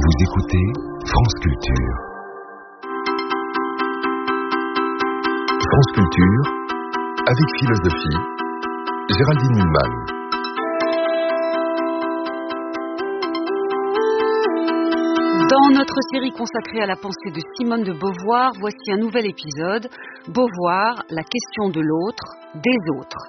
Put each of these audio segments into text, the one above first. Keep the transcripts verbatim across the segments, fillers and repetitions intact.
Vous écoutez France Culture. France Culture, avec philosophie, Géraldine Mühlmann. Dans notre série consacrée à la pensée de Simone de Beauvoir, voici un nouvel épisode, Beauvoir, la question de l'autre, des autres.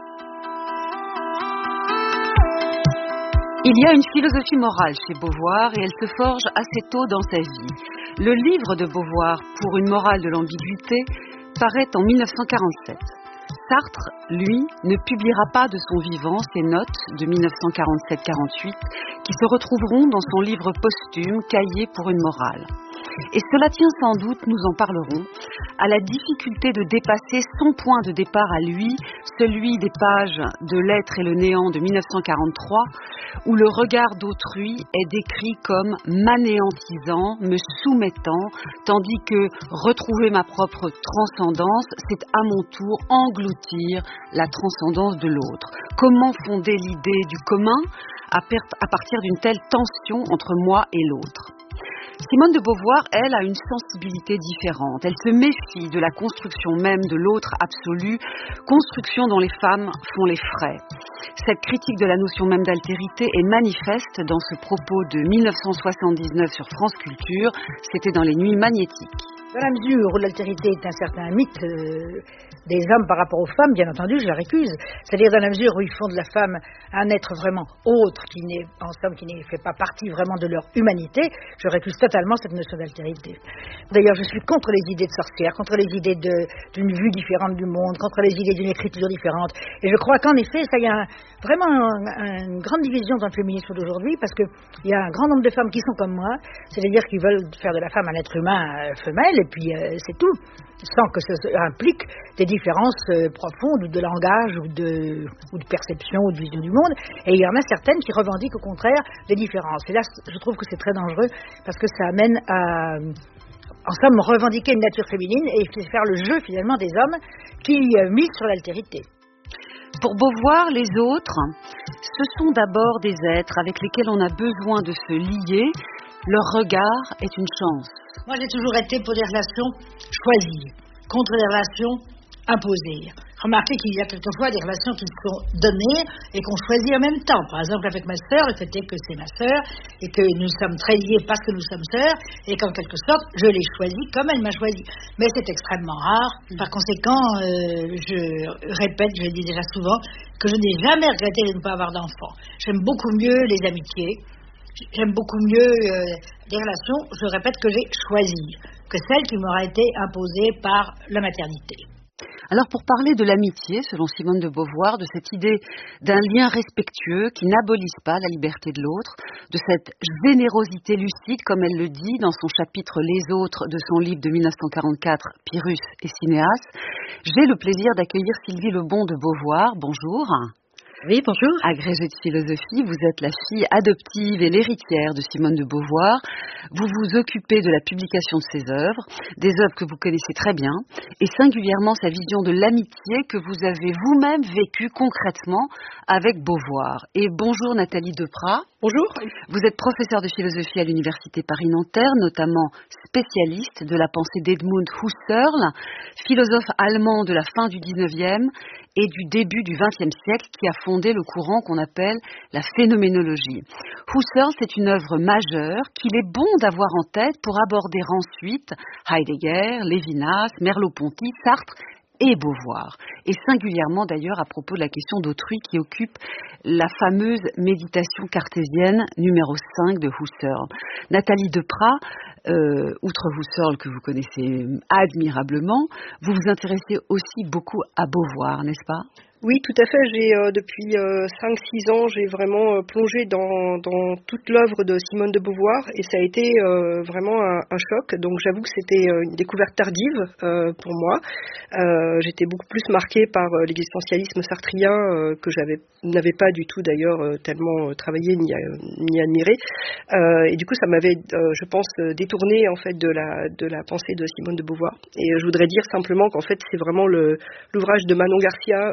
Il y a une philosophie morale chez Beauvoir et elle se forge assez tôt dans sa vie. Le livre de Beauvoir, Pour une morale de l'ambiguïté, paraît en dix-neuf cent quarante-sept. Sartre, lui, ne publiera pas de son vivant ses notes de dix-neuf cent quarante-sept quarante-huit qui se retrouveront dans son livre posthume Cahiers pour une morale. Et cela tient sans doute, nous en parlerons, à la difficulté de dépasser son point de départ à lui, celui des pages de L'être et le néant de dix-neuf cent quarante-trois, où le regard d'autrui est décrit comme m'anéantisant, me soumettant, tandis que retrouver ma propre transcendance, c'est à mon tour engloutir la transcendance de l'autre. Comment fonder l'idée du commun à partir d'une telle tension entre moi et l'autre ? Simone de Beauvoir, elle, a une sensibilité différente. Elle se méfie de la construction même de l'autre absolu, construction dont les femmes font les frais. Cette critique de la notion même d'altérité est manifeste dans ce propos de dix-neuf cent soixante-dix-neuf sur France Culture, c'était dans les Nuits magnétiques. Dans la mesure où l'altérité est un certain mythe euh, des hommes par rapport aux femmes, bien entendu, je la récuse. C'est-à-dire dans la mesure où ils font de la femme un être vraiment autre, qui n'est, en somme, qui ne fait pas partie vraiment de leur humanité, je récuse totalement cette notion d'altérité. D'ailleurs, je suis contre les idées de sorcières, contre les idées de, d'une vue différente du monde, contre les idées d'une écriture différente. Et je crois qu'en effet, ça y a un, vraiment un, une grande division dans le féminisme d'aujourd'hui, parce qu'il y a un grand nombre de femmes qui sont comme moi, c'est-à-dire qui veulent faire de la femme un être humain euh, femelle, et puis euh, c'est tout, sans que ça implique des différences euh, profondes ou de langage ou de, ou de perception ou de vision du monde. Et il y en a certaines qui revendiquent au contraire des différences. Et là, je trouve que c'est très dangereux parce que ça amène à, en somme, revendiquer une nature féminine et faire le jeu finalement des hommes qui euh, misent sur l'altérité. Pour Beauvoir, les autres, ce sont d'abord des êtres avec lesquels on a besoin de se lier. Leur regard est une chance. Moi, j'ai toujours été pour des relations choisies, contre des relations imposées. Remarquez qu'il y a quelquefois des relations qui sont données et qu'on choisit en même temps. Par exemple, avec ma sœur, le fait est que c'est ma sœur et que nous sommes très liés parce que nous sommes sœurs et qu'en quelque sorte, je l'ai choisie comme elle m'a choisie. Mais c'est extrêmement rare. Par conséquent, euh, je répète, je le dis déjà souvent, que je n'ai jamais regretté de ne pas avoir d'enfants. J'aime beaucoup mieux les amitiés. J'aime beaucoup mieux euh, les relations, je répète, que j'ai choisies, que celles qui m'auraient été imposées par la maternité. Alors pour parler de l'amitié, selon Simone de Beauvoir, de cette idée d'un lien respectueux qui n'abolisse pas la liberté de l'autre, de cette générosité lucide, comme elle le dit dans son chapitre Les autres de son livre de dix-neuf cent quarante-quatre, Pyrrhus et Cinéas, j'ai le plaisir d'accueillir Sylvie Lebon de Beauvoir. Bonjour. Oui, bonjour. Agrégée de philosophie, vous êtes la fille adoptive et l'héritière de Simone de Beauvoir. Vous vous occupez de la publication de ses œuvres, des œuvres que vous connaissez très bien, et singulièrement sa vision de l'amitié que vous avez vous-même vécue concrètement avec Beauvoir. Et bonjour Nathalie Deprat. Bonjour. Vous êtes professeure de philosophie à l'Université Paris-Nanterre, notamment spécialiste de la pensée d'Edmund Husserl, philosophe allemand de la fin du dix-neuvième et du début du vingtième siècle, qui a fondé le courant qu'on appelle la phénoménologie. Husserl, c'est une œuvre majeure qu'il est bon d'avoir en tête pour aborder ensuite Heidegger, Lévinas, Merleau-Ponty, Sartre et Beauvoir, et singulièrement d'ailleurs à propos de la question d'autrui qui occupe la fameuse méditation cartésienne numéro cinq de Husserl. Nathalie Deprat, euh, outre Husserl que vous connaissez admirablement, vous vous intéressez aussi beaucoup à Beauvoir, n'est-ce pas ? Oui, tout à fait. J'ai euh, depuis euh, cinq six ans, j'ai vraiment euh, plongé dans, dans toute l'œuvre de Simone de Beauvoir et ça a été euh, vraiment un, un choc. Donc j'avoue que c'était euh, une découverte tardive euh, pour moi. Euh, j'étais beaucoup plus marquée par euh, l'existentialisme sartrien euh, que j'avais n'avais pas du tout d'ailleurs euh, tellement euh, travaillé ni, euh, ni admiré. Euh, et du coup, ça m'avait, euh, je pense, euh, détourné en fait de la de la pensée de Simone de Beauvoir. Et euh, je voudrais dire simplement qu'en fait, c'est vraiment le l'ouvrage de Manon Garcia. On en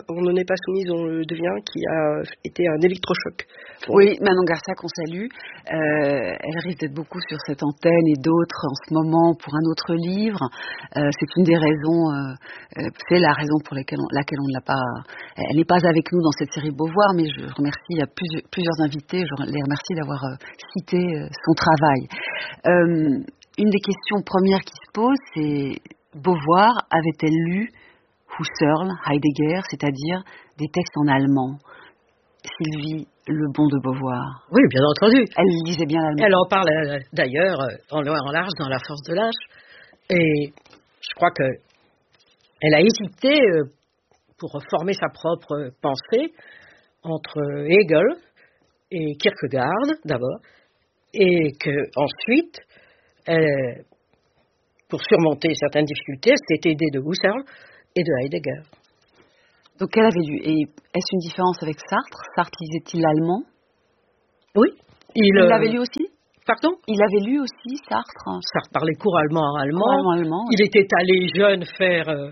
n'est pas soumise, on le devient, qui a été un électrochoc. Bon. Oui, Manon Garcia qu'on salue, euh, elle risque d'être beaucoup sur cette antenne et d'autres en ce moment pour un autre livre. Euh, c'est une des raisons, euh, c'est la raison pour laquelle on, laquelle on ne l'a pas, elle n'est pas avec nous dans cette série Beauvoir, mais je remercie, il y a plusieurs, plusieurs invités, je les remercie d'avoir euh, cité euh, son travail. Euh, une des questions premières qui se pose, c'est Beauvoir avait-elle lu Husserl, Heidegger, c'est-à-dire des textes en allemand? Sylvie Lebon de Beauvoir. Oui, bien entendu. Elle lisait bien l'allemand. Elle en parle euh, d'ailleurs euh, en long et en large dans La force de l'âge. Et je crois que elle a hésité euh, pour former sa propre pensée entre Hegel et Kierkegaard d'abord, et que ensuite, elle, pour surmonter certaines difficultés, elle s'était aidée de Husserl et de Heidegger. Donc elle avait lu. Et est-ce une différence avec Sartre? Sartre lisait-il l'allemand? Oui. Il, il euh... l'avait lu aussi? Pardon? Il avait lu aussi Sartre? Sartre parlait couramment allemand. Couramment allemand. Il oui. était allé jeune faire euh,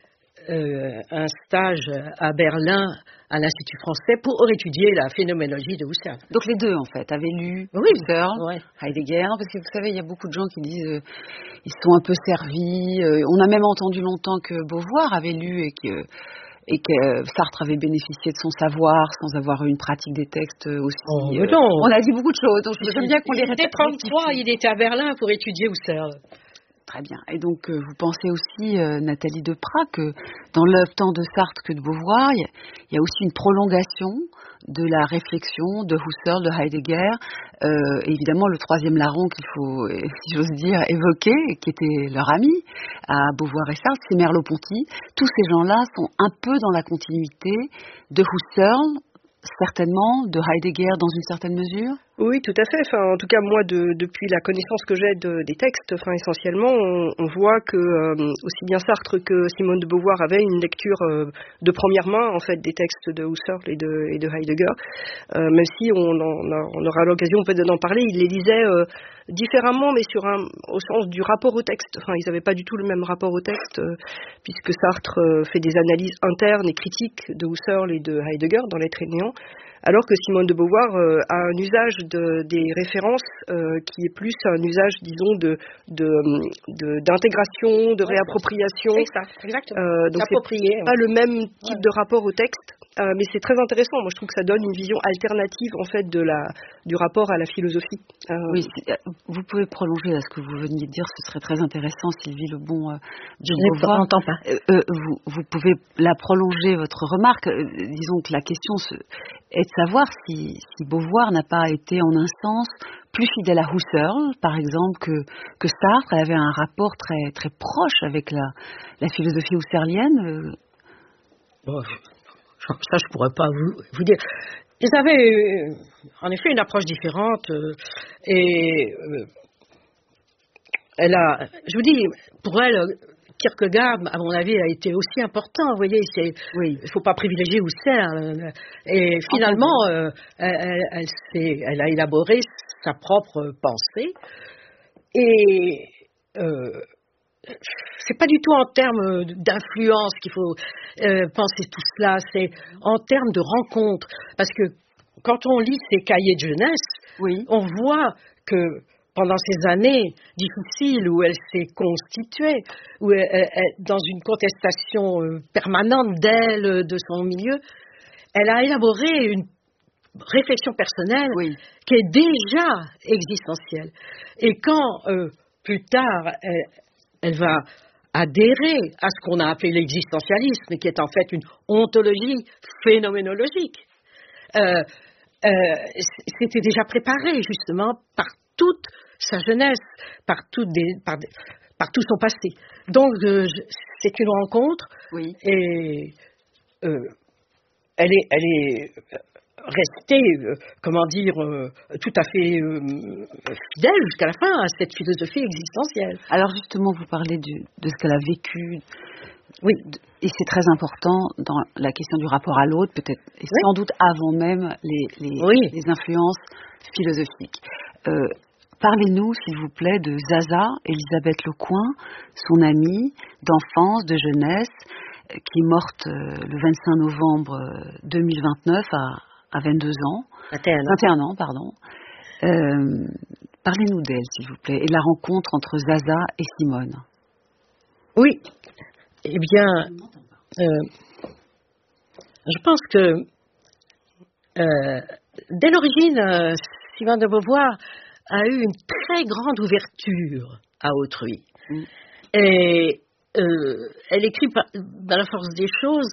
euh, un stage à Berlin à l'Institut français pour étudier la phénoménologie de Husserl. Donc les deux en fait avaient lu oui. Husserl, ouais. Heidegger, parce que vous savez il y a beaucoup de gens qui disent euh, ils sont un peu servis. Euh, on a même entendu longtemps que Beauvoir avait lu et que et que Sartre avait bénéficié de son savoir sans avoir eu une pratique des textes aussi. Oh, euh, on a dit beaucoup de choses, donc je veux bien qu'on les répète. Il était trente-trois, il était à Berlin pour étudier Husserl. Très bien. Et donc, euh, vous pensez aussi, euh, Nathalie Deprat, que dans l'œuvre tant de Sartre que de Beauvoir, il y, y a aussi une prolongation de la réflexion de Husserl, de Heidegger, euh, et évidemment le troisième larron qu'il faut, si j'ose dire, évoquer, qui était leur ami à Beauvoir et Sartre, c'est Merleau-Ponty. Tous ces gens-là sont un peu dans la continuité de Husserl, certainement, de Heidegger dans une certaine mesure. Oui, tout à fait. Enfin, en tout cas, moi, de, depuis la connaissance que j'ai de, des textes, enfin, essentiellement, on, on voit que euh, aussi bien Sartre que Simone de Beauvoir avaient une lecture euh, de première main, en fait, des textes de Husserl et de, et de Heidegger. Euh, même si on, en a, on aura l'occasion peut-être d'en parler, ils les lisaient euh, différemment, mais sur un, au sens du rapport au texte. Enfin, ils n'avaient pas du tout le même rapport au texte, euh, puisque Sartre euh, fait des analyses internes et critiques de Husserl et de Heidegger dans L'être et le néant, alors que Simone de Beauvoir euh, a un usage de, des références euh, qui est plus un usage, disons, de, de, de, d'intégration, de réappropriation. C'est ça, exactement. Euh, donc c'est pas le même type ouais. de rapport au texte, euh, mais c'est très intéressant. Moi, je trouve que ça donne une vision alternative, en fait, de la, du rapport à la philosophie. Euh, oui, vous pouvez prolonger là, ce que vous veniez de dire, ce serait très intéressant, Sylvie Lebon euh, de Beauvoir. Je n'entends pas. Euh, euh, vous, vous pouvez la prolonger, votre remarque. Euh, disons que la question se, est de savoir si, si Beauvoir n'a pas été en un sens plus fidèle à Husserl, par exemple, que, que Sartre. Elle avait un rapport très, très proche avec la, la philosophie husserlienne. Bon, ça, je ne pourrais pas vous, vous dire. Ils avaient, en effet, une approche différente. Euh, et euh, elle a, je vous dis, pour elle, Kierkegaard, à mon avis, a été aussi important. Vous voyez, c'est, oui. il ne faut pas privilégier Husserl. Et finalement, euh, elle, elle, elle, elle a élaboré sa propre pensée. Et euh, c'est pas du tout en termes d'influence qu'il faut euh, penser tout cela. C'est en termes de rencontre. Parce que quand on lit ses cahiers de jeunesse, oui. on voit que pendant ces années difficiles où elle s'est constituée, où elle, elle, dans une contestation permanente d'elle, de son milieu, elle a élaboré une réflexion personnelle oui. qui est déjà existentielle. Et quand, euh, plus tard, elle, elle va adhérer à ce qu'on a appelé l'existentialisme, qui est en fait une ontologie phénoménologique, euh, euh, c'était déjà préparé justement par toute sa jeunesse, par tout, des, par, par tout son passé. Donc, euh, je, c'est une rencontre, oui. et euh, elle est, elle est restée, euh, comment dire, euh, tout à fait euh, fidèle jusqu'à la fin à cette philosophie existentielle. Alors justement, vous parlez du, de ce qu'elle a vécu. Oui. Et c'est très important dans la question du rapport à l'autre, peut-être, et oui. sans doute avant même les, les, oui. les influences philosophiques. Euh, Parlez-nous, s'il vous plaît, de Zaza, Elisabeth Lecoing, son amie d'enfance, de jeunesse. qui est morte euh, le vingt-cinq novembre deux mille vingt-neuf à, à vingt-deux ans. vingt et un ans. vingt et un ans, pardon. Euh, parlez-nous d'elle, s'il vous plaît, et de la rencontre entre Zaza et Simone. Oui. Eh bien, euh, je pense que euh, dès l'origine, euh, Simone de Beauvoir a eu une très grande ouverture à autrui. Mm. Et euh, elle écrit par, dans la force des choses,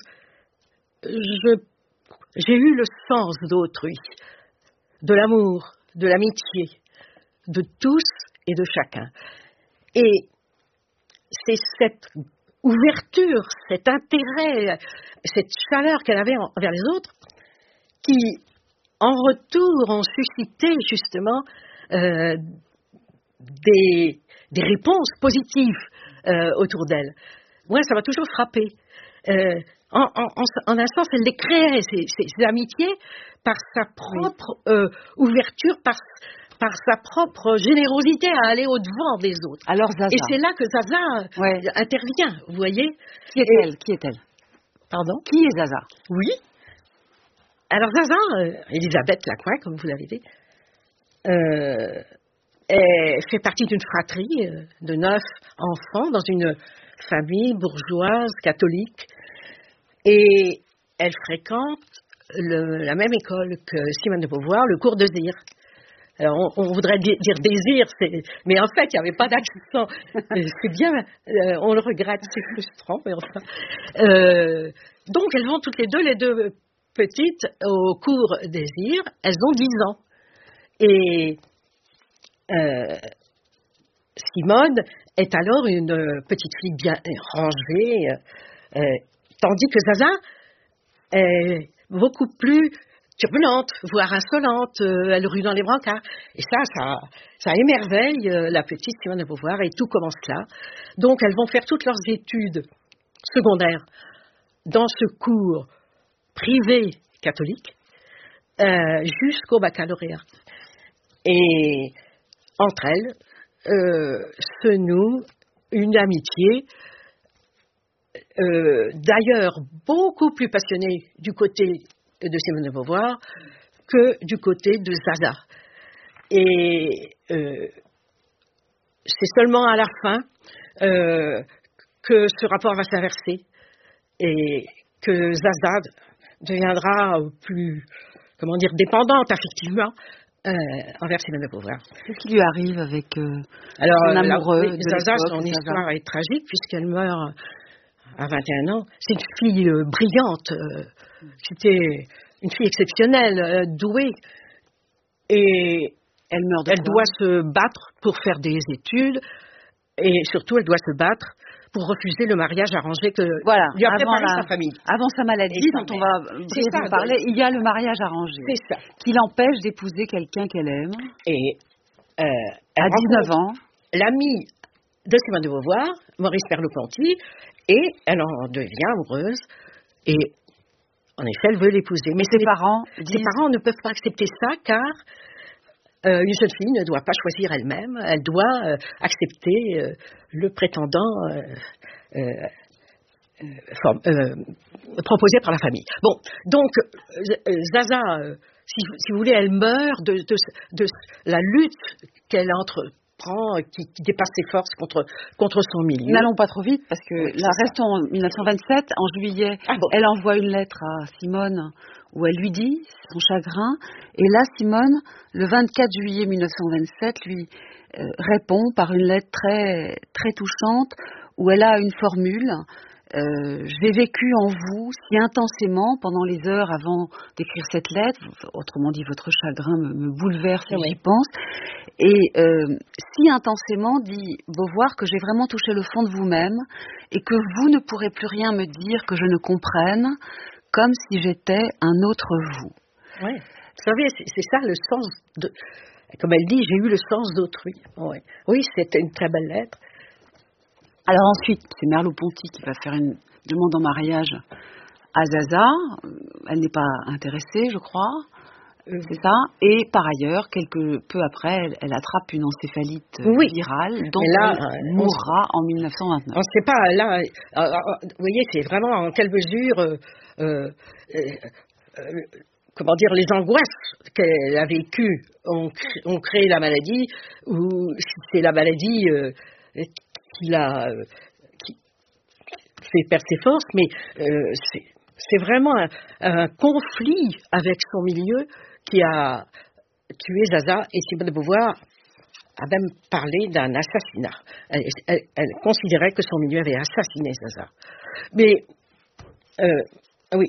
je, j'ai eu le sens d'autrui, de l'amour, de l'amitié, de tous et de chacun. Et c'est cette ouverture, cet intérêt, cette chaleur qu'elle avait envers les autres qui, en retour, ont suscité justement euh, des, des réponses positives euh, autour d'elle. Moi, ça m'a toujours frappée. Euh, en, en, en un sens, elle les créait, ces, ces, ces amitiés, par sa propre euh, ouverture, par, par sa propre générosité à aller au-devant des autres. Alors, Zaza. Et c'est là que Zaza ouais. intervient, vous voyez. Qui est-elle Qui est-elle Pardon Qui est Zaza? Oui. Alors Zaza, euh, Elisabeth Lacroix, comme vous l'avez dit, euh, elle fait partie d'une fratrie euh, de neuf enfants dans une famille bourgeoise catholique et elle fréquente le, la même école que Simone de Beauvoir, le cours de Zir. Alors on, on voudrait dire, dire désir, c'est, mais en fait il n'y avait pas d'accent. C'est bien, euh, on le regrette, c'est frustrant, mais enfin. Euh, donc elles vont toutes les deux, les deux petites, au cours des Zir, elles ont dix ans. Et euh, Simone est alors une petite fille bien rangée, euh, tandis que Zaza est beaucoup plus turbulente, voire insolente, euh, elle rue dans les brancards. Et ça, ça, ça émerveille euh, la petite Simone de Beauvoir, et tout commence là. Donc elles vont faire toutes leurs études secondaires dans ce cours privé catholique euh, jusqu'au baccalauréat. Et entre elles euh, se noue une amitié euh, d'ailleurs beaucoup plus passionnée du côté de Simone de Beauvoir que du côté de Zaza. Et euh, c'est seulement à la fin euh, que ce rapport va s'inverser et que Zaza deviendra plus, comment dire, dépendante affectivement euh, envers Simone de Beauvoir. Qu'est-ce qui lui arrive avec euh, Alors, son amoureux la, de Zaza, son Zaza. histoire est tragique puisqu'elle meurt à vingt et un ans. C'est une fille euh, brillante, euh, c'était une fille exceptionnelle, euh, douée, et elle meurt de Elle doit se battre pour faire des études, et surtout elle doit se battre pour refuser le mariage arrangé que voilà, lui a préparé la, sa famille. Avant sa maladie, et dont on va brièvement parler, il y a le mariage arrangé c'est ça. qui l'empêche d'épouser quelqu'un qu'elle aime. Et euh, à dix-neuf ans, l'ami de Simone de Beauvoir, Maurice Merleau-Ponty, et elle en devient amoureuse, et en effet, elle veut l'épouser. Mais ses parents, ses disent... parents ne peuvent pas accepter ça, car euh, une jeune fille ne doit pas choisir elle-même, elle doit euh, accepter euh, le prétendant euh, euh, euh, form, euh, proposé par la famille. Bon, donc euh, Zaza, euh, si, si vous voulez, elle meurt de, de, de la lutte qu'elle entreprend, qui, qui dépasse ses forces contre, contre son milieu. N'allons pas trop vite, parce que oui, là, restons en mille neuf cent vingt-sept, en juillet, ah bon. Elle envoie une lettre à Simone où elle lui dit son chagrin, et là, Simone, le vingt-quatre juillet mille neuf cent vingt-sept, lui euh, répond par une lettre très, très touchante, où elle a une formule. Euh, j'ai vécu en vous si intensément pendant les heures avant d'écrire cette lettre, autrement dit votre chagrin me, me bouleverse, oui. J'y pense, et euh, si intensément, dit Beauvoir, que j'ai vraiment touché le fond de vous-même et que vous ne pourrez plus rien me dire que je ne comprenne, comme si j'étais un autre vous. Oui, vous savez, c'est, c'est ça le sens de, comme elle dit, j'ai eu le sens d'autrui. Oui, oui, c'était une très belle lettre. Alors ensuite, c'est Merleau-Ponty qui va faire une demande en mariage à Zaza. Elle n'est pas intéressée, je crois. C'est ça. Et par ailleurs, quelque peu après, elle, elle attrape une encéphalite oui. virale dont là, elle mourra en mille neuf cent vingt-neuf. On ne sait pas, là, euh, euh, vous voyez, c'est vraiment en quelle mesure, euh, euh, euh, comment dire, les angoisses qu'elle a vécues ont, ont créé la maladie, ou si c'est la maladie euh, qui l'a euh, qui fait perdre ses forces, mais euh, c'est, c'est vraiment un, un conflit avec son milieu qui a tué Zaza, et Simone de Beauvoir a même parlé d'un assassinat. Elle, elle, elle considérait que son milieu avait assassiné Zaza. Mais, euh, oui.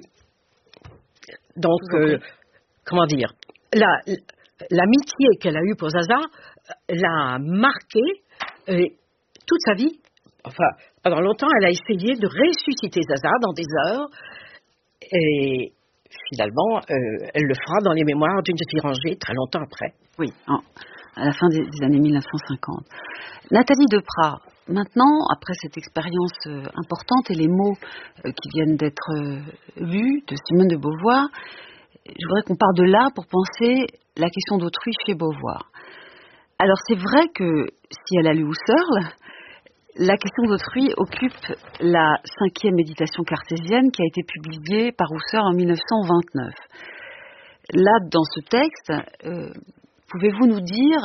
Donc, euh, comment dire, la, l'amitié qu'elle a eue pour Zaza l'a marquée euh, toute sa vie. Enfin, pendant longtemps, elle a essayé de ressusciter Zaza dans des heures, et finalement, euh, elle le fera dans les mémoires d'une de Ranger très longtemps après. Oui, en, à la fin des, des années mille neuf cent cinquante. Nathalie Deprat, maintenant, après cette expérience euh, importante et les mots euh, qui viennent d'être euh, lus de Simone de Beauvoir, je voudrais qu'on part de là pour penser la question d'autrui chez Beauvoir. Alors c'est vrai que si elle a lu Husserl, la question d'autrui occupe la cinquième méditation cartésienne qui a été publiée par Husserl en mille neuf cent vingt-neuf. Là, dans ce texte, euh, pouvez-vous nous dire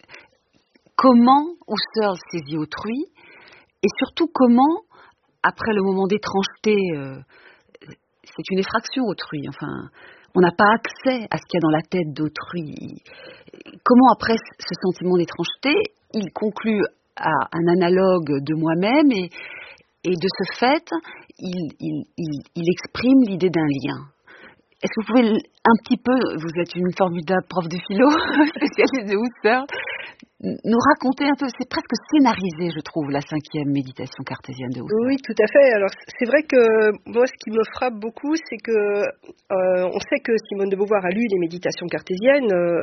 comment Husserl saisit autrui et surtout comment, après le moment d'étrangeté, euh, c'est une effraction autrui, enfin, on n'a pas accès à ce qu'il y a dans la tête d'autrui. Comment, après ce sentiment d'étrangeté, il conclut à un analogue de moi-même et, et de ce fait, il, il, il, il exprime l'idée d'un lien. Est-ce que vous pouvez un petit peu, vous êtes une formidable prof de philo, spécialiste de Husserl, nous raconter un peu, c'est presque scénarisé, je trouve, la cinquième méditation cartésienne de Husserl. Oui, tout à fait. Alors, c'est vrai que moi, ce qui me frappe beaucoup, c'est que euh, on sait que Simone de Beauvoir a lu les méditations cartésiennes. Euh,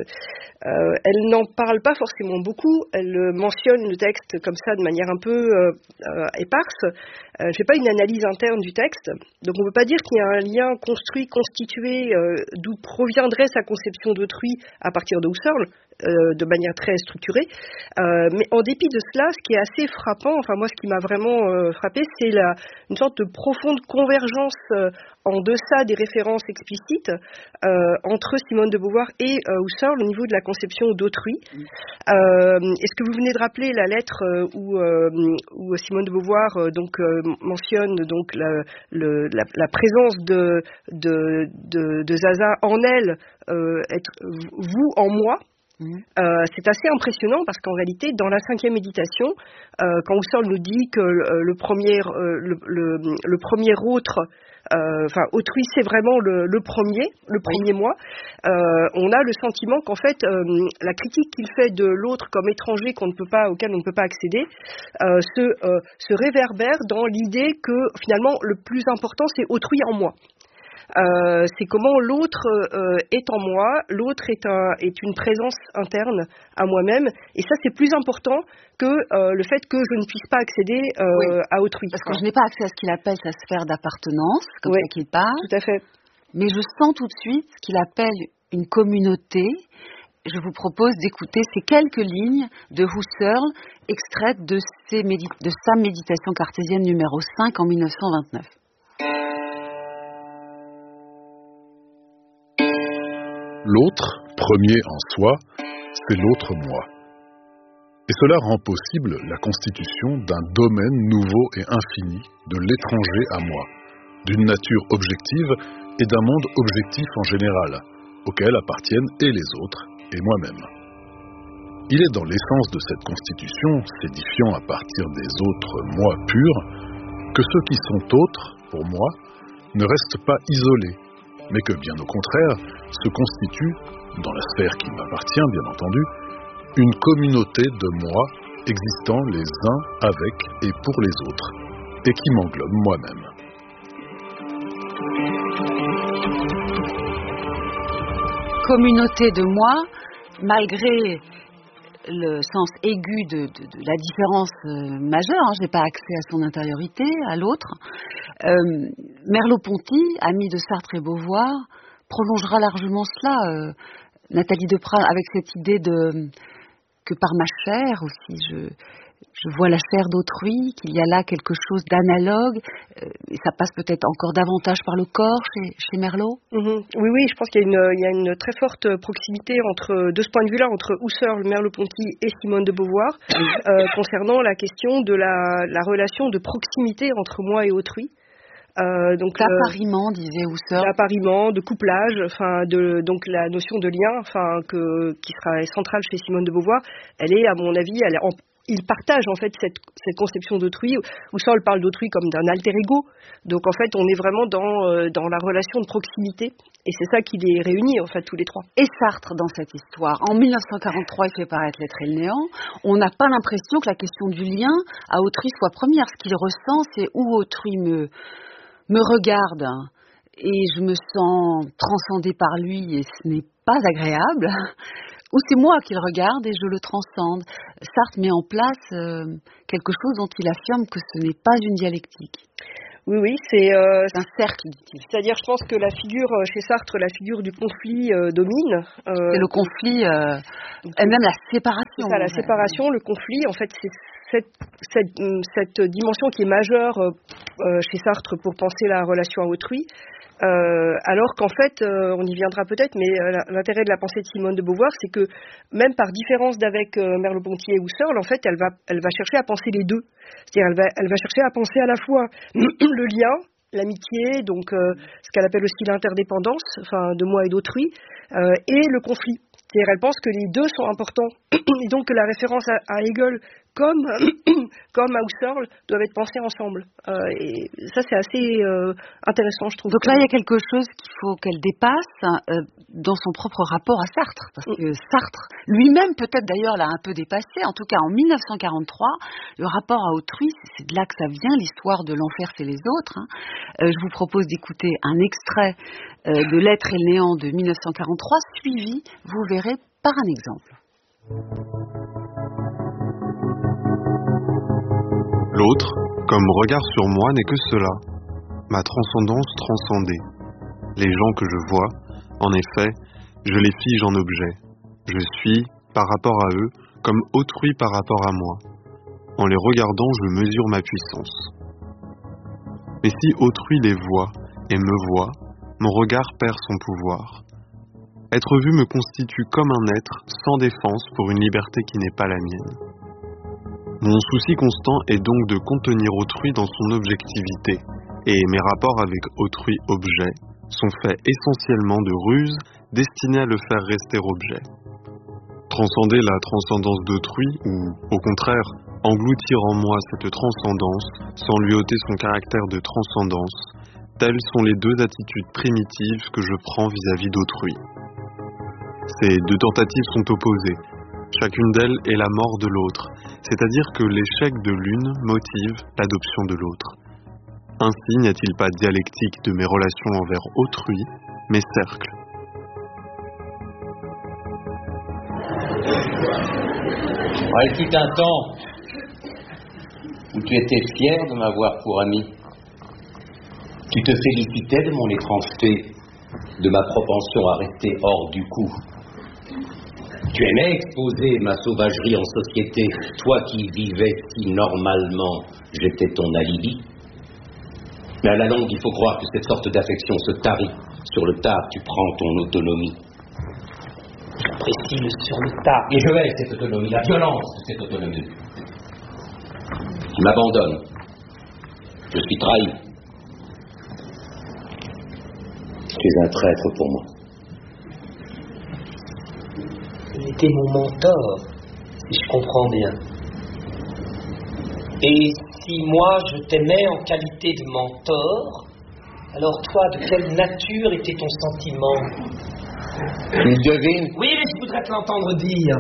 euh, elle n'en parle pas forcément beaucoup. Elle mentionne le texte comme ça de manière un peu euh, euh, éparse. Euh, je fais pas une analyse interne du texte, donc on ne peut pas dire qu'il y a un lien construit, constitué, euh, d'où proviendrait sa conception d'autrui à partir de Husserl. Euh, de manière très structurée, euh, mais en dépit de cela, ce qui est assez frappant, enfin moi ce qui m'a vraiment euh, frappé, c'est la, une sorte de profonde convergence euh, en deçà des références explicites euh, entre Simone de Beauvoir et euh, Husserl au niveau de la conception d'autrui. Euh, est-ce que vous venez de rappeler la lettre euh, où, euh, où Simone de Beauvoir euh, donc euh, mentionne donc la, le, la, la présence de, de, de, de Zaza en elle, euh, être vous en moi. Euh, c'est assez impressionnant parce qu'en réalité, dans la cinquième méditation, euh, quand Husserl nous dit que le, le premier, euh, le, le, le premier autre, euh, enfin autrui, c'est vraiment le, le premier, le premier oui. moi, euh, on a le sentiment qu'en fait, euh, la critique qu'il fait de l'autre comme étranger qu'on ne peut pas, auquel on ne peut pas accéder, euh, se, euh, se réverbère dans l'idée que finalement, le plus important, c'est autrui en moi. Euh, c'est comment l'autre euh, est en moi, l'autre est, un, est une présence interne à moi-même, et ça c'est plus important que euh, le fait que je ne puisse pas accéder euh, oui. à autrui. Parce que je n'ai pas accès à ce qu'il appelle sa sphère d'appartenance, comme oui, ça qu'il parle. Tout à fait. Mais je sens tout de suite ce qu'il appelle une communauté. Je vous propose d'écouter ces quelques lignes de Husserl, extraites de, ses médit- de sa méditation cartésienne numéro cinq en mille neuf cent vingt-neuf. L'autre, premier en soi, c'est l'autre moi. Et cela rend possible la constitution d'un domaine nouveau et infini de l'étranger à moi, d'une nature objective et d'un monde objectif en général, auquel appartiennent et les autres et moi-même. Il est dans l'essence de cette constitution, s'édifiant à partir des autres moi purs, que ceux qui sont autres, pour moi, ne restent pas isolés, mais que, bien au contraire, se constitue, dans la sphère qui m'appartient, bien entendu, une communauté de moi existant les uns avec et pour les autres, et qui m'englobe moi-même. Communauté de moi, malgré le sens aigu de, de, de la différence euh, majeure, hein, je n'ai pas accès à son intériorité, à l'autre. Euh, Merleau-Ponty, ami de Sartre et Beauvoir, prolongera largement cela, euh, Nathalie Deprat, avec cette idée de que par ma chair aussi, je, je vois la chair d'autrui, qu'il y a là quelque chose d'analogue, euh, et ça passe peut-être encore davantage par le corps chez, chez Merleau. Mmh. Oui, oui, je pense qu'il y a, une, il y a une très forte proximité entre, de ce point de vue-là, entre Husserl, Merleau-Ponty et Simone de Beauvoir, euh, concernant la question de la, la relation de proximité entre moi et autrui. Euh, donc l'appariement, euh, disait Husserl. L'appariement, de couplage, enfin, de, donc la notion de lien, enfin, que, qui sera centrale chez Simone de Beauvoir, elle est, à mon avis, elle est en, il partage en fait cette, cette conception d'autrui. Husserl parle d'autrui comme d'un alter ego. Donc en fait, on est vraiment dans, euh, dans la relation de proximité. Et c'est ça qui les réunit en fait tous les trois. Et Sartre dans cette histoire. En mille neuf cent quarante-trois, il fait paraître L'être et le néant. On n'a pas l'impression que la question du lien à autrui soit première. Ce qu'il ressent, c'est où autrui me me regarde et je me sens transcendée par lui et ce n'est pas agréable, ou c'est moi qui le regarde et je le transcende. Sartre met en place euh, quelque chose dont il affirme que ce n'est pas une dialectique. Oui, oui, c'est, euh, c'est un cercle, dit-il. C'est-à-dire, je pense que la figure, chez Sartre, la figure du conflit euh, domine. Euh, c'est le conflit, euh, et même la séparation. C'est ça, la séparation, le conflit, en fait, c'est cette, cette, cette dimension qui est majeure euh, chez Sartre pour penser la relation à autrui. Euh, alors qu'en fait, euh, on y viendra peut-être, mais euh, l'intérêt de la pensée de Simone de Beauvoir, c'est que même par différence d'avec euh, Merleau-Ponty et Husserl, en fait, elle va, elle va chercher à penser les deux. C'est-à-dire, elle va, elle va chercher à penser à la fois le lien, l'amitié, donc euh, ce qu'elle appelle aussi l'interdépendance, enfin, de moi et d'autrui, euh, et le conflit. C'est-à-dire, elle pense que les deux sont importants, et donc que la référence à, à Hegel comme, comme à Husserl doivent être pensées ensemble. Euh, et ça, c'est assez euh, intéressant, je trouve. Donc là, il y a quelque chose qu'il faut qu'elle dépasse euh, dans son propre rapport à Sartre, parce que Sartre, lui-même, peut-être d'ailleurs, l'a un peu dépassé. En tout cas, en mille neuf cent quarante-trois, le rapport à autrui, c'est de là que ça vient, l'histoire de l'enfer, c'est les autres. Hein. Euh, je vous propose d'écouter un extrait euh, de L'être et le néant de mille neuf cent quarante-trois, suivi, vous verrez, par un exemple. L'autre, comme regard sur moi, n'est que cela, ma transcendance transcendée. Les gens que je vois, en effet, je les fige en objet. Je suis, par rapport à eux, comme autrui par rapport à moi. En les regardant, je mesure ma puissance. Mais si autrui les voit et me voit, mon regard perd son pouvoir. Être vu me constitue comme un être sans défense pour une liberté qui n'est pas la mienne. Mon souci constant est donc de contenir autrui dans son objectivité, et mes rapports avec autrui objet sont faits essentiellement de ruses destinées à le faire rester objet. Transcender la transcendance d'autrui, ou, au contraire, engloutir en moi cette transcendance sans lui ôter son caractère de transcendance, telles sont les deux attitudes primitives que je prends vis-à-vis d'autrui. Ces deux tentatives sont opposées. Chacune d'elles est la mort de l'autre, c'est-à-dire que l'échec de l'une motive l'adoption de l'autre. Ainsi n'y a-t-il pas dialectique de mes relations envers autrui, mais cercle. Ah, il fut un temps où tu étais fier de m'avoir pour ami. Tu te félicitais de mon étrangeté, de ma propension à rester hors du coup. Tu aimais exposer ma sauvagerie en société, toi qui vivais si normalement, j'étais ton alibi. Mais à la longue, il faut croire que cette sorte d'affection se tarit. Sur le tard, tu prends ton autonomie. J'apprécie le sur le tard. Et je hais cette autonomie, la violence de cette autonomie. Tu m'abandonnes. Je suis trahi. Tu es un traître pour moi. Il était mon mentor, si je comprends bien. Et si moi je t'aimais en qualité de mentor, alors toi, de quelle nature était ton sentiment? Tu devines? Oui, mais je voudrais te l'entendre dire.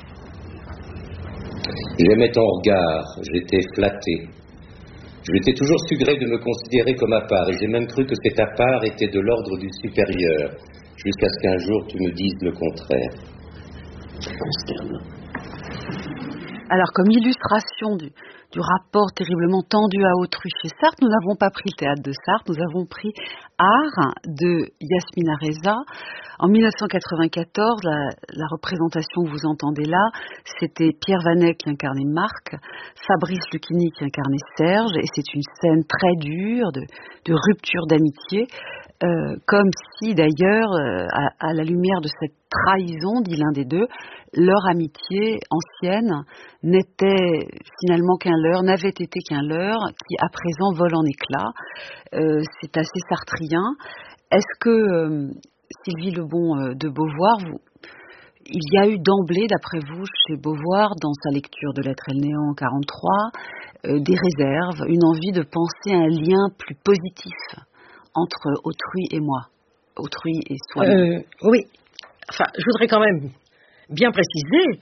J'aimais ton regard, j'étais flatté. Je m'étais toujours sugré de me considérer comme à part, et j'ai même cru que cet à part était de l'ordre du supérieur, jusqu'à ce qu'un jour tu me dises le contraire. Consternant. Alors, comme illustration du, du rapport terriblement tendu à autrui chez Sartre, nous n'avons pas pris le théâtre de Sartre, nous avons pris Art de Yasmina Reza. En mille neuf cent quatre-vingt-quatorze, la, la représentation que vous entendez là, c'était Pierre Vanet qui incarnait Marc, Fabrice Lucchini qui incarnait Serge, et c'est une scène très dure de, de rupture d'amitié, euh, comme si d'ailleurs, euh, à, à la lumière de cette trahison, dit l'un des deux, leur amitié ancienne n'était finalement qu'un leurre, n'avait été qu'un leurre, qui à présent vole en éclats. Euh, c'est assez sartrien. Est-ce que, euh, Sylvie Lebon euh, de Beauvoir, vous, il y a eu d'emblée, d'après vous, chez Beauvoir, dans sa lecture de L'être et le néant en quarante-trois, euh, des réserves, une envie de penser un lien plus positif entre autrui et moi, autrui et soi-même? euh, Oui. Enfin, je voudrais quand même bien préciser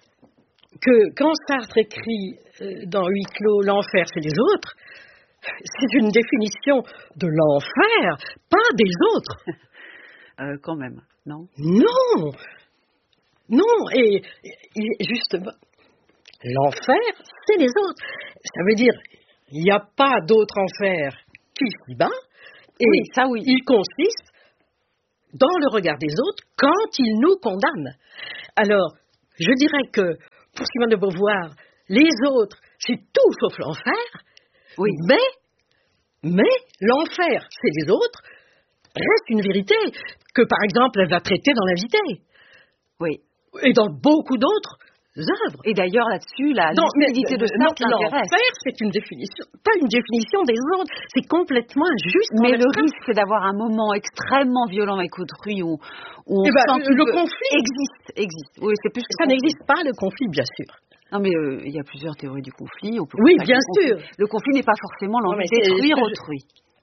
que quand Sartre écrit euh, dans Huis clos, l'enfer c'est les autres, c'est une définition de l'enfer, pas des autres. Euh, quand même, non? Non, non, et, et justement, l'enfer, c'est les autres. Ça veut dire, il n'y a pas d'autre enfer qu'ici-bas, et oui, ça oui. Il consiste dans le regard des autres quand ils nous condamnent. Alors, je dirais que, pour Simone de Beauvoir, les autres, c'est tout sauf l'enfer, oui. mais, mais l'enfer, c'est les autres, reste une vérité que, par exemple, elle va traiter dans L'Invité. Oui. Et dans beaucoup d'autres œuvres. Et d'ailleurs, là-dessus, la lucidité de Sartre l'intéresse. L'enfer, c'est une définition, pas une définition des autres, c'est complètement injuste. Mais le risque, c'est d'avoir un moment extrêmement violent avec autrui où, où on eh ben, sent le que conflit existe, existe. Oui, c'est plus ça n'existe pas, le conflit, bien sûr. Non, mais euh, il y a plusieurs théories du conflit. On peut oui, bien le sûr. Conflit. Le conflit n'est pas forcément l'envie de détruire autrui.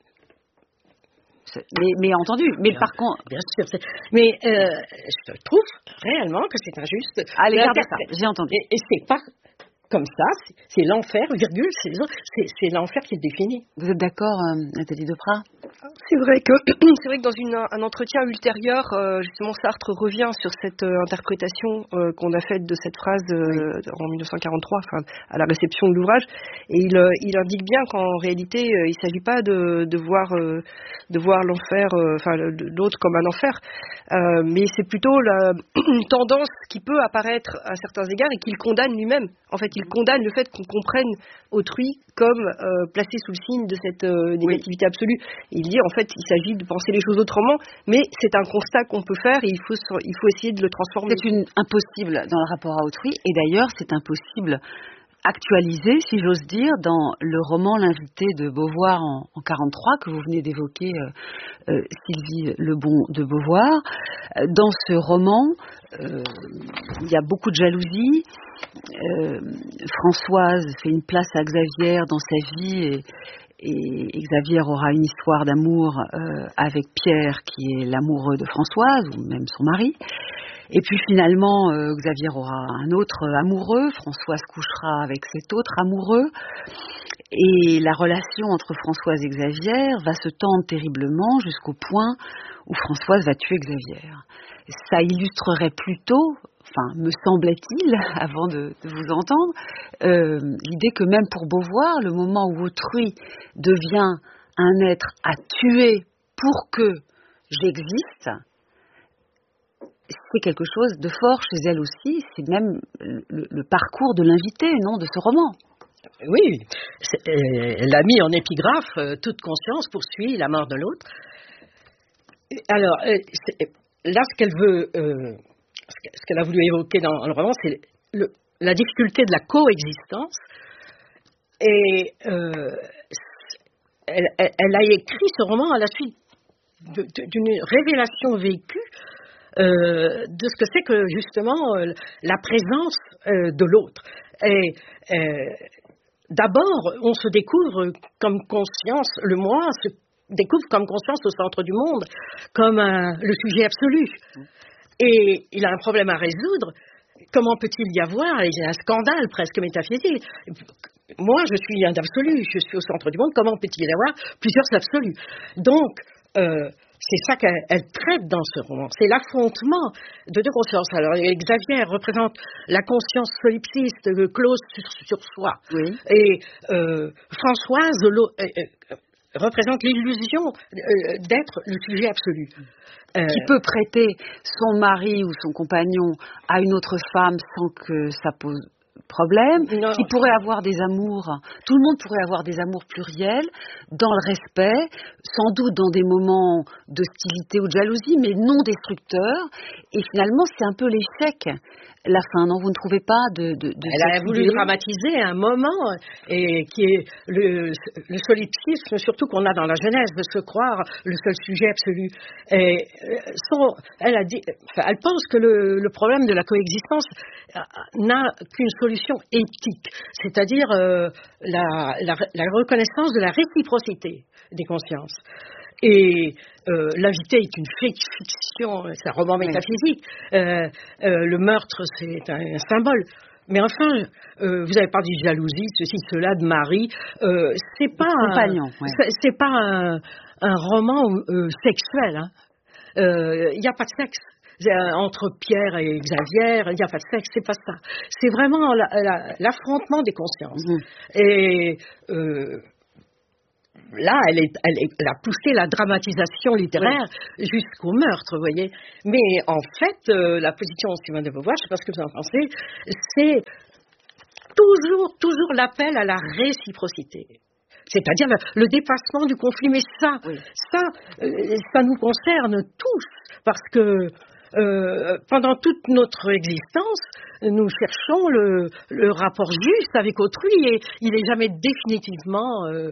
Mais, mais entendu, mais bien, par contre... Bien sûr, mais euh, je trouve réellement que c'est injuste. Allez, regardez ça, j'ai entendu. Et, et c'est pas comme ça, c'est, c'est l'enfer, virgule, c'est, c'est, c'est l'enfer qui est défini. Vous êtes d'accord, euh, Nathalie Deprat? C'est vrai que c'est vrai que dans une, un entretien ultérieur, euh, justement, Sartre revient sur cette euh, interprétation euh, qu'on a faite de cette phrase euh, oui. en mille neuf cent quarante-trois, enfin, à la réception de l'ouvrage, et il, euh, il indique bien qu'en réalité, euh, il ne s'agit pas de, de voir euh, de voir l'enfer, euh, enfin l'autre comme un enfer, euh, mais c'est plutôt la, une tendance qui peut apparaître à certains égards et qu'il condamne lui-même. En fait, il condamne le fait qu'on comprenne autrui comme euh, placé sous le signe de cette euh, négativité oui. absolue. Il dit en fait, il s'agit de penser les choses autrement, mais c'est un constat qu'on peut faire et il faut, il faut essayer de le transformer. C'est une, impossible dans le rapport à autrui, et d'ailleurs, c'est impossible actualisé, si j'ose dire, dans le roman L'Invité de Beauvoir en, en quarante-trois, que vous venez d'évoquer, euh, euh, Sylvie Lebon de Beauvoir. Dans ce roman, euh, il y a beaucoup de jalousie. Euh, Françoise fait une place à Xavier dans sa vie et, et Xavier aura une histoire d'amour euh, avec Pierre qui est l'amoureux de Françoise ou même son mari. Et puis finalement, euh, Xavier aura un autre amoureux, Françoise couchera avec cet autre amoureux, et la relation entre Françoise et Xavier va se tendre terriblement jusqu'au point où Françoise va tuer Xavier. Ça illustrerait plutôt, enfin me semblait-il, avant de, de vous entendre, euh, l'idée que même pour Beauvoir, le moment où autrui devient un être à tuer pour que j'existe, c'est quelque chose de fort chez elle aussi, c'est même le, le parcours de l'invité, non, de ce roman. Oui, elle a mis en épigraphe euh, toute conscience poursuit la mort de l'autre. Alors, euh, là, ce qu'elle veut, euh, ce qu'elle a voulu évoquer dans le roman, c'est le, la difficulté de la coexistence. Et euh, elle, elle a écrit ce roman à la suite de, de, d'une révélation vécue Euh, de ce que c'est que justement euh, la présence euh, de l'autre. Et euh, d'abord, on se découvre comme conscience, le moi se découvre comme conscience au centre du monde, comme un, le sujet absolu. Et il a un problème à résoudre. Comment peut-il y avoir, il y a un scandale presque métaphysique. Moi, je suis un absolu, je suis au centre du monde, comment peut-il y avoir plusieurs absolus? Donc, euh, c'est ça qu'elle elle traite dans ce roman. C'est l'affrontement de deux consciences. Alors, Xavier représente la conscience solipsiste, close sur, sur soi. Oui. Et euh, Françoise l'au- euh, euh, représente l'illusion euh, d'être le sujet absolu. Euh, Qui peut prêter son mari ou son compagnon à une autre femme sans que ça pose problème, Non. qui pourrait avoir des amours, tout le monde pourrait avoir des amours pluriels, dans le respect, sans doute dans des moments d'hostilité ou de jalousie, mais non destructeurs, et finalement c'est un peu l'échec, la fin, non, vous ne trouvez pas de, de, de Elle a cette voulu idée dramatiser un moment, et qui est le, le solipsisme, surtout qu'on a dans la Genèse, de se croire le seul sujet absolu. Et euh, son- elle, a dit, enfin, elle pense que le, le problème de la coexistence euh, n'a qu'une solution éthique, c'est-à-dire euh, la, la, la reconnaissance de la réciprocité des consciences. Et euh, l'invité est une fake fiction, c'est un roman Oui. métaphysique. Euh, euh, le meurtre, c'est un, un symbole. Mais enfin, euh, vous avez parlé de jalousie, ceci, cela, de mari. Euh, c'est pas un, compagnon, ouais. c'est, c'est pas un, un roman euh, sexuel. Il hein. n'y a pas de sexe. Euh, entre Pierre et Xavier, il n'y a pas de sexe, c'est pas ça. C'est vraiment la, la, l'affrontement des consciences. Mmh. Et euh, là, elle, est, elle, est, elle a poussé la dramatisation littéraire oui. jusqu'au meurtre, vous voyez. Mais en fait, euh, la position de Simone de Beauvoir, je ne sais pas ce que vous en pensez, c'est toujours, toujours l'appel à la réciprocité. C'est-à-dire le, le dépassement du conflit. Mais ça, oui. ça, euh, ça nous concerne tous, parce que Euh, pendant toute notre existence, nous cherchons le, le rapport juste avec autrui et il n'est jamais définitivement euh,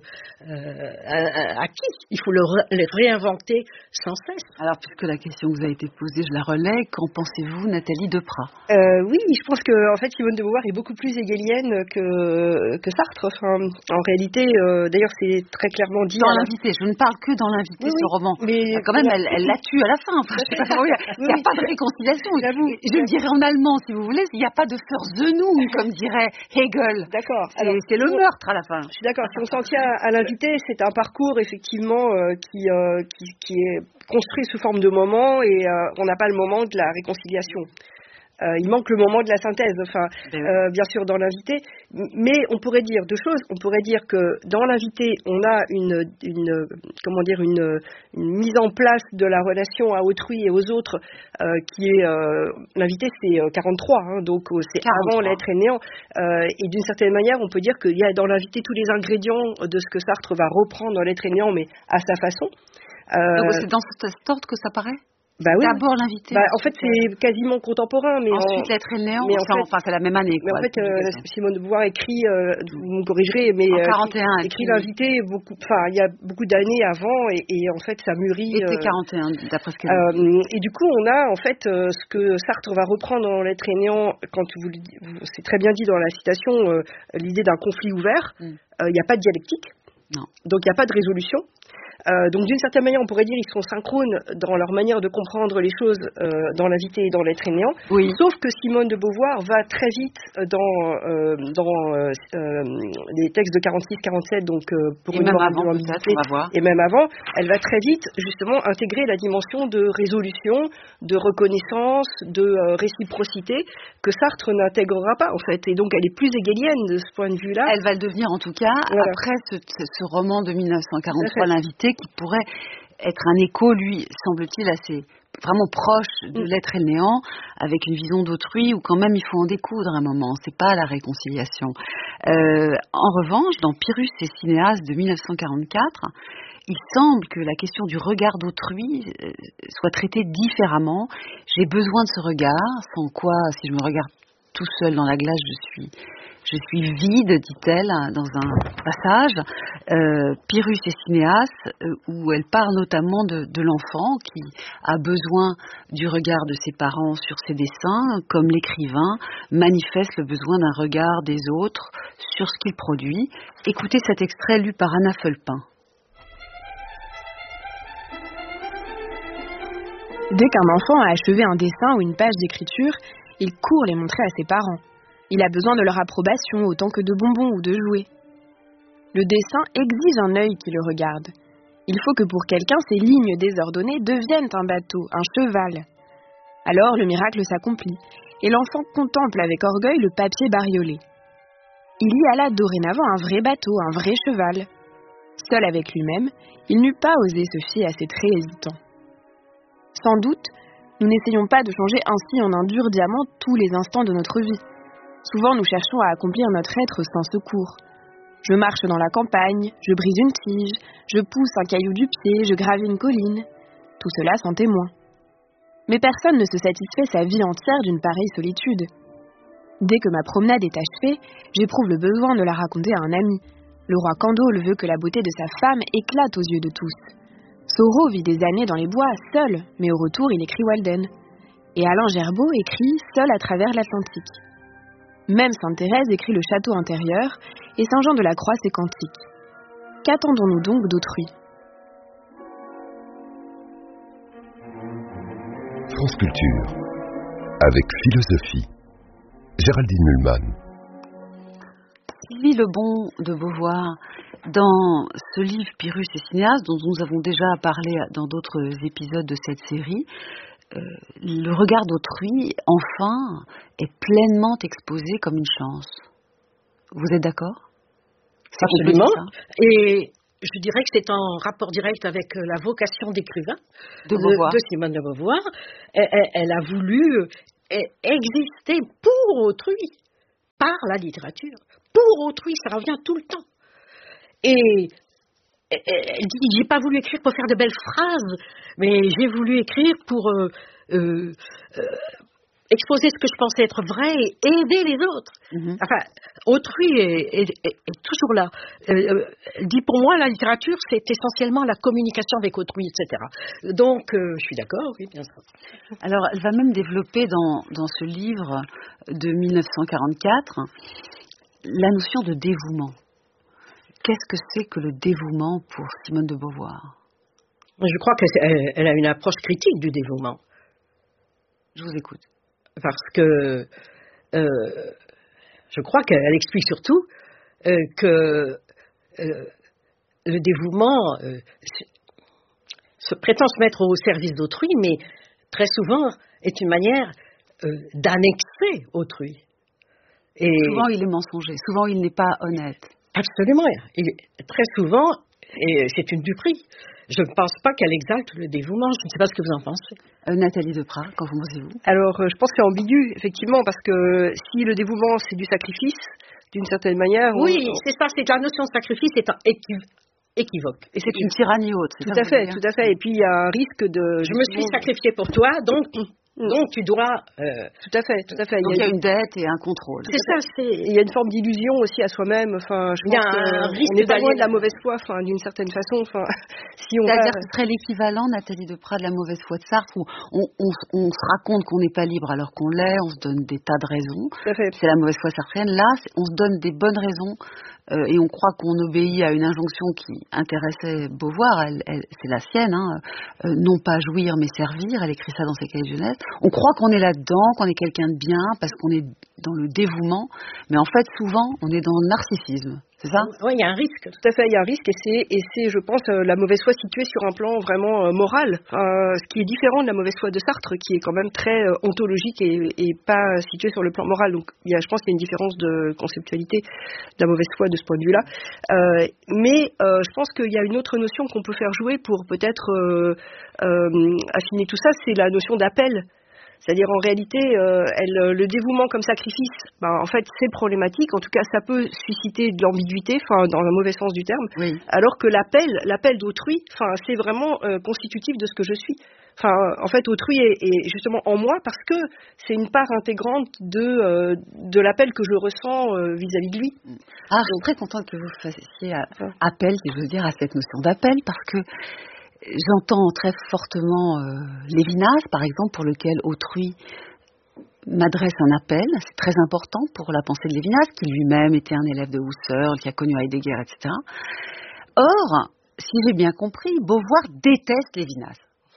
euh, acquis. Il faut le, re, le réinventer sans cesse. Alors, puisque la question vous a été posée, je la relais. Qu'en pensez-vous, Nathalie Deprat? euh, Oui, je pense que en fait, Simone de Beauvoir est beaucoup plus hégélienne que, que Sartre. Enfin, en réalité, euh, d'ailleurs, c'est très clairement dit. Dans l'invité, je ne parle que dans l'invité, oui, ce oui, roman. Mais quand même, elle, elle la tue à la fin. Enfin, je sais pas comment dire. Il n'y a pas de réconciliation. J'avoue. Je le dirais en allemand, si vous voulez, il n'y a pas de Verzehnung, comme dirait Hegel. D'accord. C'est, Alors, c'est le on, meurtre à la fin. Je suis d'accord. Si on s'en tient à, à l'invité, c'est un parcours effectivement euh, qui, euh, qui, qui est construit sous forme de moments et euh, on n'a pas le moment de la réconciliation. Euh, il manque le moment de la synthèse, enfin, euh, bien sûr dans l'invité, mais on pourrait dire deux choses. On pourrait dire que dans l'invité, on a une, une comment dire, une, une mise en place de la relation à autrui et aux autres, euh, qui est euh, l'invité, c'est quarante-trois, hein, donc c'est quarante-trois. Avant l'être et néant. Euh, et d'une certaine manière, on peut dire qu'il y a dans l'invité tous les ingrédients de ce que Sartre va reprendre dans l'être et néant, mais à sa façon. Euh, donc c'est dans cet ordre que ça paraît? Bah oui. D'abord l'invité. Bah, en fait, c'est quasiment contemporain, mais ensuite en... l'être et le néant. Mais en enfin, fait, enfin, c'est la même année. Mais quoi, en fait, euh, Simone de Beauvoir écrit, euh, vous me corrigerez, mais en quarante et un, euh, écrit l'invité beaucoup, enfin, il y a beaucoup d'années avant, et, et en fait, ça mûrit. Était euh, quarante et un, d'après ce qu'elle euh, Et du coup, on a en fait euh, ce que Sartre va reprendre dans l'être et néant, quand vous, vous c'est très bien dit dans la citation, euh, l'idée d'un conflit ouvert. Il mm. n'y euh, a pas de dialectique, non. Donc il n'y a pas de résolution. Euh, donc d'une certaine manière, on pourrait dire qu'ils sont synchrones dans leur manière de comprendre les choses euh, dans l'invité et dans l'être et néant. Oui. Sauf que Simone de Beauvoir va très vite dans euh, dans euh, les textes de quarante-six quarante-sept, donc euh, pour et une même morale avant, de l'ambiguïté, on va voir. Et même avant, elle va très vite justement intégrer la dimension de résolution, de reconnaissance, de euh, réciprocité que Sartre n'intégrera pas en fait. Et donc elle est plus hégélienne de ce point de vue-là. Elle va le devenir en tout cas voilà. après ce, ce roman de mille neuf cent quarante-trois, l'invité, qui pourrait être un écho, lui, semble-t-il, assez vraiment proche de mmh. l'être et le néant, avec une vision d'autrui où quand même il faut en découdre un moment, c'est pas la réconciliation. Euh, en revanche, dans Pyrrhus et Cinéas de mille neuf cent quarante-quatre, il semble que la question du regard d'autrui euh, soit traitée différemment. J'ai besoin de ce regard, sans quoi, si je me regarde tout seul dans la glace, je suis... Je suis vide, dit-elle, dans un passage, euh, Pyrrhus et Cinéas, euh, où elle parle notamment de, de l'enfant qui a besoin du regard de ses parents sur ses dessins, comme l'écrivain manifeste le besoin d'un regard des autres sur ce qu'il produit. Écoutez cet extrait lu par Anna Fulpin. Dès qu'un enfant a achevé un dessin ou une page d'écriture, il court les montrer à ses parents. Il a besoin de leur approbation autant que de bonbons ou de jouets. Le dessin exige un œil qui le regarde. Il faut que pour quelqu'un, ces lignes désordonnées deviennent un bateau, un cheval. Alors le miracle s'accomplit, et l'enfant contemple avec orgueil le papier bariolé. Il y a là dorénavant un vrai bateau, un vrai cheval. Seul avec lui-même, il n'eût pas osé se fier à ses traits hésitants. Sans doute, nous n'essayons pas de changer ainsi en un dur diamant tous les instants de notre vie. Souvent, nous cherchons à accomplir notre être sans secours. Je marche dans la campagne, je brise une tige, je pousse un caillou du pied, je gravis une colline. Tout cela sans témoin. Mais personne ne se satisfait sa vie entière d'une pareille solitude. Dès que ma promenade est achevée, j'éprouve le besoin de la raconter à un ami. Le roi Candole veut que la beauté de sa femme éclate aux yeux de tous. Soro vit des années dans les bois, seul, mais au retour il écrit Walden. Et Alain Gerbaud écrit Seul à travers l'Atlantique. Même Sainte Thérèse écrit Le Château intérieur, et Saint Jean de la Croix ses cantiques. Qu'attendons-nous donc d'autrui ? France Culture, avec philosophie. Géraldine Mühlmann. Sylvie Lebon de Beauvoir, dans ce livre Pyrrhus et cinéaste, dont nous avons déjà parlé dans d'autres épisodes de cette série, euh, le regard d'autrui, enfin, est pleinement exposé comme une chance. Vous êtes d'accord ? Absolument. Et je dirais que c'est en rapport direct avec la vocation d'écrivain de, de, de Simone de Beauvoir. Elle, elle, elle a voulu exister pour autrui, par la littérature. Pour autrui, ça revient tout le temps. Et elle dit, j'ai pas voulu écrire pour faire de belles phrases, mais j'ai voulu écrire pour euh, euh, euh, exposer ce que je pensais être vrai et aider les autres. Mm-hmm. Enfin, autrui est, est, est, est toujours là. Euh, elle dit, pour moi, la littérature, c'est essentiellement la communication avec autrui, et cetera. Donc, euh, je suis d'accord, oui, bien sûr. Alors, elle va même développer dans, dans ce livre de mille neuf cent quarante-quatre la notion de dévouement. Qu'est-ce que c'est que le dévouement pour Simone de Beauvoir ? Je crois qu'elle elle a une approche critique du dévouement. Je vous écoute. Parce que euh, je crois qu'elle explique surtout euh, que euh, le dévouement euh, se prétend se mettre au service d'autrui, mais très souvent est une manière euh, d'annexer autrui. Et souvent il est mensonger, souvent il n'est pas honnête. Absolument, il, très souvent, et c'est une duperie. Je ne pense pas qu'elle exalte le dévouement, je ne sais pas ce que vous en pensez. Euh, Nathalie Deprat, qu'en pensez-vous ? Alors, euh, je pense que c'est ambigu, effectivement, parce que si le dévouement, c'est du sacrifice, d'une certaine manière... Oui, on... c'est ça, c'est la notion de sacrifice est un équiv... équivoque. Et c'est une tyrannie haute. Tout à fait, tout à fait. Et puis, il y a un risque de... Je me suis sacrifiée pour toi, donc... Donc tu dois... Euh, tout à fait, tout à fait. Donc il y a une dette et un contrôle. C'est ça, c'est... Il y a une forme d'illusion aussi à soi-même. Enfin, je pense un risque on n'est pas loin de la mauvaise foi, enfin, d'une certaine façon. Enfin, si on C'est-à-dire va... que ce serait l'équivalent, Nathalie Deprat, de la mauvaise foi de Sartre, où on, on, on se raconte qu'on n'est pas libre alors qu'on l'est, on se donne des tas de raisons. Tout à fait. C'est la mauvaise foi sartrienne. Là, on se donne des bonnes raisons euh, et on croit qu'on obéit à une injonction qui intéressait Beauvoir, elle, elle, c'est la sienne, hein, euh, non pas jouir mais servir, elle écrit ça dans ses cahiers de jeunesse. On croit qu'on est là-dedans, qu'on est quelqu'un de bien parce qu'on est dans le dévouement, mais en fait souvent on est dans le narcissisme. C'est ça ? Oui, il y a un risque. Tout à fait, il y a un risque et c'est, et c'est je pense, euh, la mauvaise foi située sur un plan vraiment euh, moral, euh, ce qui est différent de la mauvaise foi de Sartre, qui est quand même très euh, ontologique et, et pas située sur le plan moral. Donc, il y a, je pense qu'il y a une différence de conceptualité de la mauvaise foi de ce point de vue-là. Euh, mais euh, je pense qu'il y a une autre notion qu'on peut faire jouer pour peut-être euh, euh, affiner tout ça, c'est la notion d'appel. C'est-à-dire, en réalité, euh, elle, le dévouement comme sacrifice, ben, en fait, c'est problématique. En tout cas, ça peut susciter de l'ambiguïté, enfin, dans le mauvais sens du terme. Oui. Alors que l'appel, l'appel d'autrui, enfin, c'est vraiment euh, constitutif de ce que je suis. Enfin, en fait, autrui est, est justement en moi parce que c'est une part intégrante de euh, de l'appel que je ressens euh, vis-à-vis de lui. Ah, je suis très contente que vous fassiez appel, si je veux dire, à cette notion d'appel, parce que j'entends très fortement euh, Lévinas, par exemple, pour lequel autrui m'adresse un appel. C'est très important pour la pensée de Lévinas, qui lui-même était un élève de Husserl, qui a connu Heidegger, et cetera. Or, si j'ai bien compris, Beauvoir déteste Lévinas.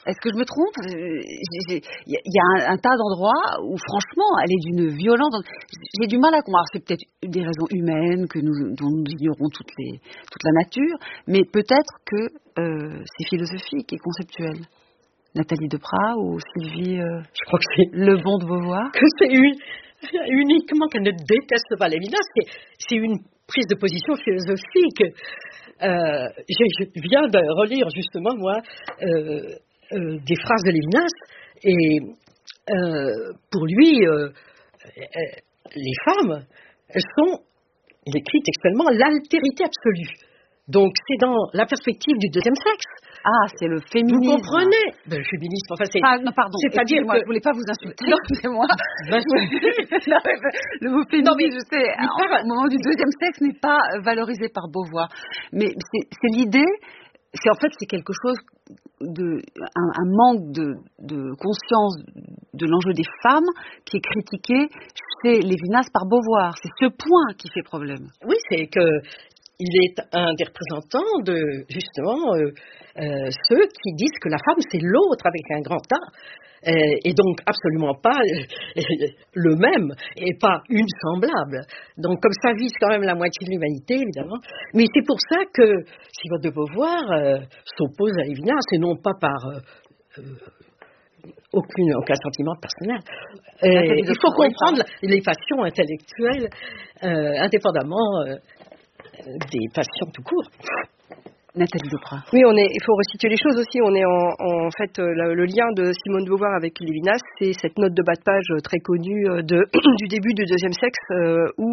Est-ce que je me trompe? Il y a, y a un, un tas d'endroits où, franchement, elle est d'une violence. J'ai du mal à comprendre. C'est peut-être des raisons humaines que nous, dont nous ignorons toutes les, toute la nature, mais peut-être que euh, c'est philosophique et conceptuel. Nathalie Deprat ou Sylvie euh, je crois que c'est Lebon de Beauvoir. Que c'est une, uniquement qu'elle ne déteste pas Lévinas, c'est, c'est une prise de position philosophique. Euh, je, je viens de relire justement moi euh, euh, des phrases de Lévinas et euh, pour lui euh, euh, les femmes elles sont, il écrit textuellement, l'altérité absolue. Donc c'est dans la perspective du deuxième sexe. Ah, c'est le féminisme. Vous comprenez? Ben, le féminisme, enfin c'est. Ah, non, pardon. C'est-à-dire que je voulais pas vous insulter. Non, excusez-moi. Ben, non, le mot féminisme, non, mais, je sais, parle... au moment du deuxième sexe, n'est pas valorisé par Beauvoir. Mais c'est, c'est l'idée. C'est en fait c'est quelque chose de un, un manque de, de conscience de l'enjeu des femmes qui est critiqué chez Lévinas par Beauvoir. C'est ce point qui fait problème. Oui, c'est que. Il est un des représentants de, justement, euh, euh, ceux qui disent que la femme, c'est l'autre avec un grand A, euh, et donc absolument pas euh, le même, et pas une semblable. Donc, comme ça vise quand même la moitié de l'humanité, évidemment. Mais c'est pour ça que Simone de Beauvoir euh, s'oppose à Lévinas, et non pas par... Euh, euh, Aucune, aucun sentiment personnel. Euh, il faut comprendre les passions intellectuelles euh, indépendamment euh, des passions tout court. Nathalie Deprat. Oui, on est, il faut resituer les choses aussi. On est en, en fait, le, le lien de Simone de Beauvoir avec Lévinas, c'est cette note de bas de page très connue de, du début du deuxième sexe euh, où